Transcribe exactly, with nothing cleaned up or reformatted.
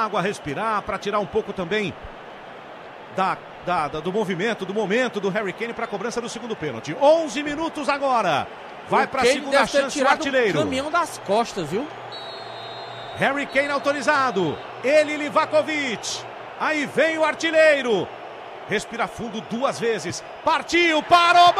água, respirar, para tirar um pouco também da, da, da, do movimento, do momento do Harry Kane para a cobrança do segundo pênalti. onze minutos agora. Vai para a segunda chance o artilheiro. O caminhão das costas, viu? Harry Kane autorizado. Ele, Livakovic. Aí vem o artilheiro. Respira fundo duas vezes. Partiu, parou.